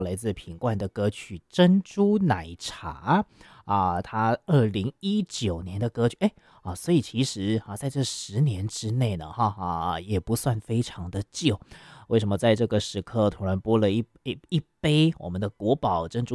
来自品冠的歌曲《珍珠奶茶》它2019年的歌曲，所以其实在这10年之内呢，也不算非常的旧。为什么在这个时刻突然播了一杯我们的国宝珍珠